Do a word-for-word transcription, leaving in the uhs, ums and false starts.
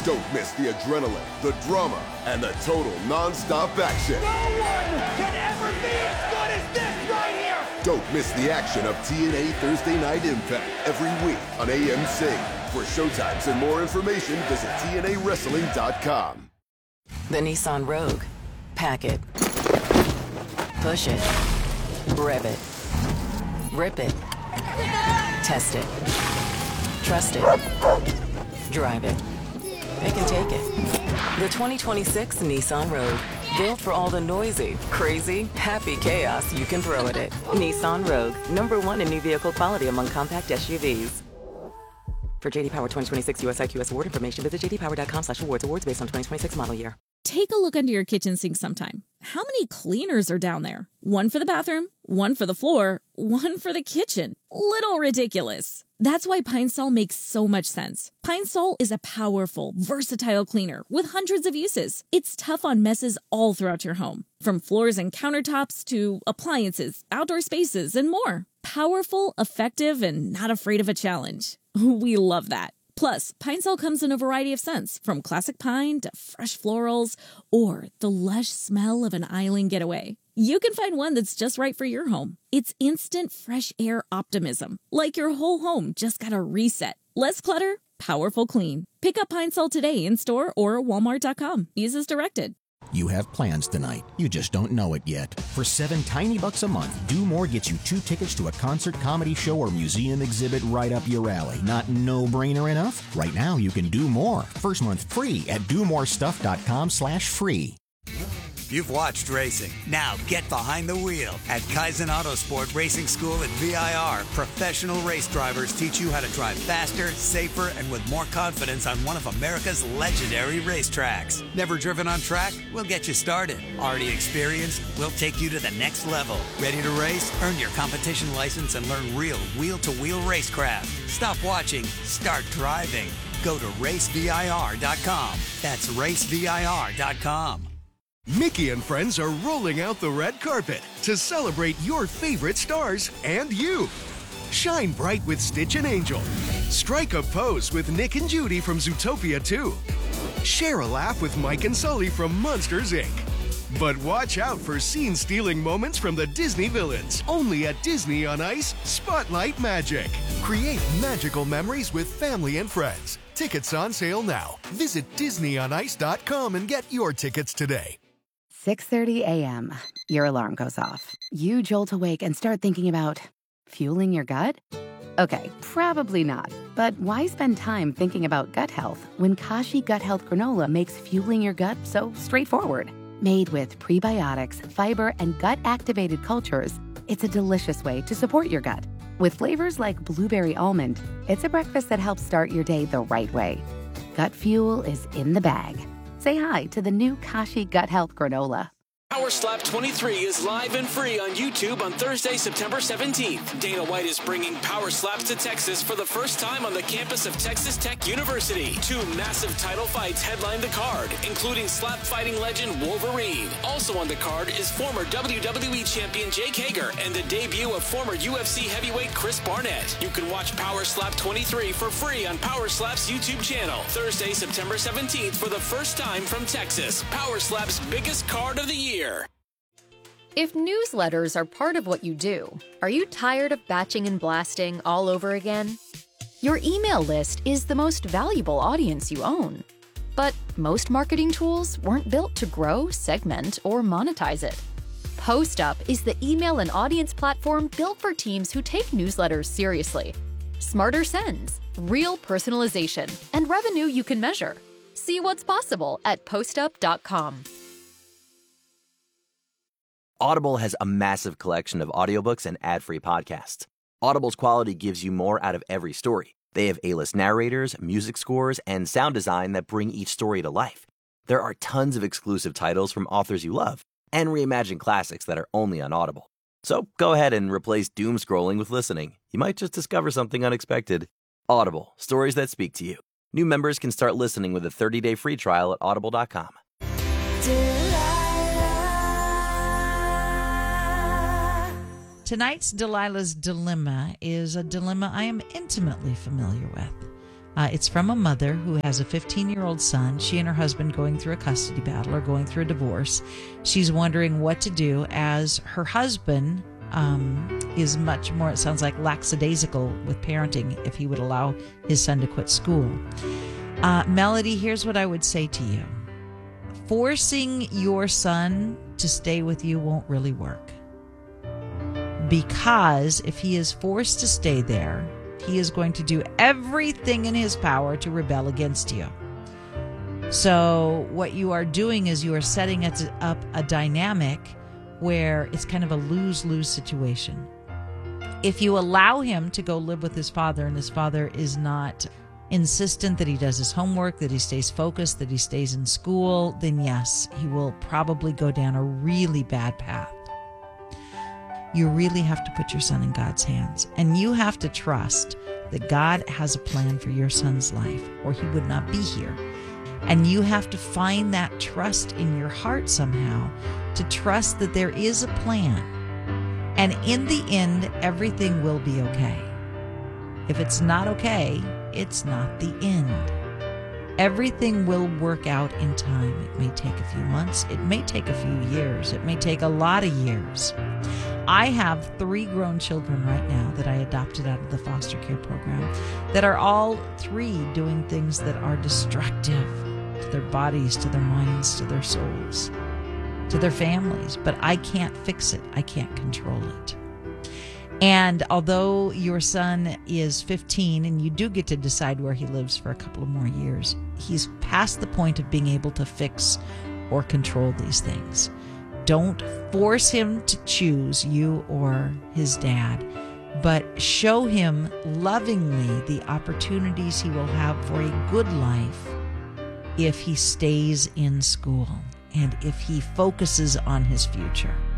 Don't miss the adrenaline, the drama, and the total non-stop action. No one can ever be as good as this right here! Don't miss the action of T N A Thursday Night Impact every week on A M C. For showtimes and more information, visit T N A wrestling dot com. The Nissan Rogue. Pack it. Push it. Rev it. Rip it. Test it. Trust it. Drive it. Pick and take it. The twenty twenty-six Nissan Rogue. Built for all the noisy, crazy, happy chaos you can throw at it. Nissan Rogue. Number one in new vehicle quality among compact S U Vs. For J D Power twenty twenty-six U S I Q S award information, visit j d power dot com slash awards. Awards based on twenty twenty-six model year. Take a look under your kitchen sink sometime. How many cleaners are down there? One for the bathroom, one for the floor, one for the kitchen. Little ridiculous. That's why Pine Sol makes so much sense. Pine Sol is a powerful, versatile cleaner with hundreds of uses. It's tough on messes all throughout your home, from floors and countertops to appliances, outdoor spaces, and more. Powerful, effective, and not afraid of a challenge. We love that. Plus, Pine Sol comes in a variety of scents, from classic pine to fresh florals, or the lush smell of an island getaway. You can find one that's just right for your home. It's instant fresh air optimism, like your whole home just got a reset. Less clutter, powerful clean. Pick up Pine Sol today in store or walmart dot com. Use as directed. You have plans tonight. You just don't know it yet. For seven tiny bucks a month, Do More gets you two tickets to a concert, comedy show, or museum exhibit right up your alley. Not no-brainer enough? Right now, you can do more. First month free at do more stuff dot com slash free. You've watched racing. Now get behind the wheel. At Kaizen Autosport Racing School at V I R, professional race drivers teach you how to drive faster, safer, and with more confidence on one of America's legendary racetracks. Never driven on track? We'll get you started. Already experienced? We'll take you to the next level. Ready to race? Earn your competition license and learn real wheel-to-wheel racecraft. Stop watching. Start driving. Go to race V I R dot com. That's race V I R dot com. Mickey and friends are rolling out the red carpet to celebrate your favorite stars and you. Shine bright with Stitch and Angel. Strike a pose with Nick and Judy from Zootopia two. Share a laugh with Mike and Sully from Monsters, Incorporated. But watch out for scene-stealing moments from the Disney villains. Only at Disney on Ice Spotlight Magic. Create magical memories with family and friends. Tickets on sale now. Visit disney on ice dot com and get your tickets today. six thirty a.m. Your alarm goes off. You jolt awake and start thinking about fueling your gut? Okay, probably not. But why spend time thinking about gut health when Kashi Gut Health Granola makes fueling your gut so straightforward? Made with prebiotics, fiber, and gut-activated cultures, it's a delicious way to support your gut. With flavors like blueberry almond, it's a breakfast that helps start your day the right way. Gut fuel is in the bag. Say hi to the new Kashi Gut Health Granola. Power Slap twenty-three is live and free on YouTube on Thursday, September seventeenth. Dana White is bringing Power Slaps to Texas for the first time on the campus of Texas Tech University. Two massive title fights headline the card, including slap fighting legend Wolverine. Also on the card is former W W E champion Jake Hager and the debut of former U F C heavyweight Chris Barnett. You can watch Power Slap twenty-three for free on Power Slap's YouTube channel. Thursday, September seventeenth for the first time from Texas. Power Slap's biggest card of the year. If newsletters are part of what you do, are you tired of batching and blasting all over again? Your email list is the most valuable audience you own. But most marketing tools weren't built to grow, segment, or monetize it. PostUp is the email and audience platform built for teams who take newsletters seriously. Smarter sends, real personalization, and revenue you can measure. See what's possible at postup dot com. Audible has a massive collection of audiobooks and ad-free podcasts. Audible's quality gives you more out of every story. They have A-list narrators, music scores, and sound design that bring each story to life. There are tons of exclusive titles from authors you love, and reimagined classics that are only on Audible. So go ahead and replace doom scrolling with listening. You might just discover something unexpected. Audible, stories that speak to you. New members can start listening with a thirty-day free trial at audible dot com. Tonight's Delilah's Dilemma is a dilemma I am intimately familiar with. Uh, it's from a mother who has a fifteen-year-old son. She and her husband going through a custody battle or going through a divorce. She's wondering what to do as her husband um, is much more, it sounds like, lackadaisical with parenting if he would allow his son to quit school. Uh, Melody, here's what I would say to you. Forcing your son to stay with you won't really work. Because if he is forced to stay there, he is going to do everything in his power to rebel against you. So what you are doing is you are setting up a dynamic where it's kind of a lose-lose situation. If you allow him to go live with his father and his father is not insistent that he does his homework, that he stays focused, that he stays in school, then yes, he will probably go down a really bad path. You really have to put your son in God's hands, and you have to trust that God has a plan for your son's life, or he would not be here. And you have to find that trust in your heart somehow, to trust that there is a plan. And in the end, everything will be okay. If it's not okay, it's not the end. Everything will work out in time. It may take a few months. It may take a few years. It may take a lot of years. I have three grown children right now that I adopted out of the foster care program that are all three doing things that are destructive to their bodies, to their minds, to their souls, to their families. But I can't fix it. I can't control it. And although your son is fifteen and you do get to decide where he lives for a couple of more years, he's past the point of being able to fix or control these things. Don't force him to choose you or his dad, but show him lovingly the opportunities he will have for a good life if he stays in school and if he focuses on his future.